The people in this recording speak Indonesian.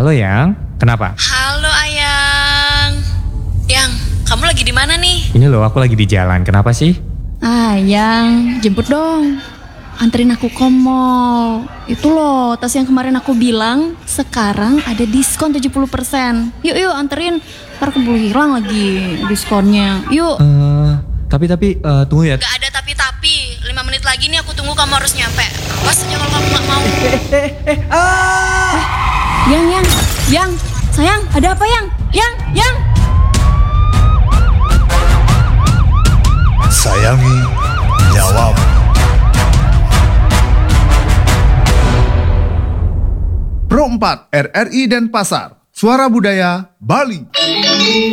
Halo Yang, kenapa? Halo Ayang. Yang, kamu lagi di mana nih? Ini loh aku lagi di jalan, kenapa sih? Yang jemput dong. Anterin aku ke mall. Itu loh, tas yang kemarin aku bilang sekarang ada diskon 70%. Yuk anterin. Ntar keburu hilang lagi diskonnya. Yuk. Tapi tunggu ya. Gak ada tapi. 5 menit lagi nih aku tunggu kamu harus nyampe. Awas aja kalau kamu gak mau. Yang. Sayang, ada apa Yang? Yang. Sayangi nyawamu. Pro 4 RRI Denpasar, Suara Budaya Bali.